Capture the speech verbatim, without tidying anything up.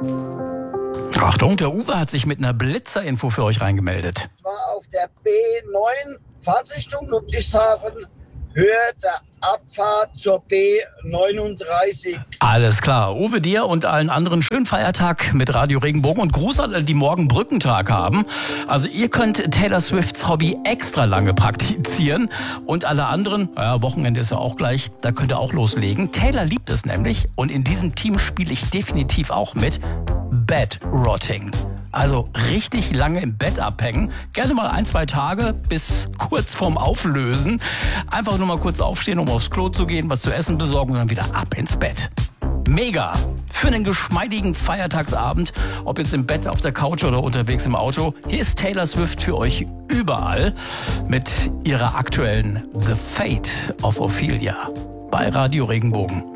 Achtung, der Uwe hat sich mit einer Blitzerinfo für euch reingemeldet. Ich war auf der B neun, Fahrtrichtung Ludwigshafen, Höhe der Abfahrt zur B neununddreißig. Alles klar. Uwe, dir und allen anderen schönen Feiertag mit Radio Regenbogen und Gruß an alle, die morgen Brückentag haben. Also ihr könnt Taylor Swifts Hobby extra lange praktizieren und alle anderen, ja, Wochenende ist ja auch gleich, da könnt ihr auch loslegen. Taylor liebt es nämlich und in diesem Team spiele ich definitiv auch mit. Bed-Rotting. Also richtig lange im Bett abhängen. Gerne mal ein, zwei Tage bis kurz vorm Auflösen. Einfach nur mal kurz aufstehen, um aufs Klo zu gehen, was zu essen besorgen und dann wieder ab ins Bett. Mega! Für einen geschmeidigen Feiertagsabend, ob jetzt im Bett, auf der Couch oder unterwegs im Auto, hier ist Taylor Swift für euch überall mit ihrer aktuellen The Fate of Ophelia bei Radio Regenbogen.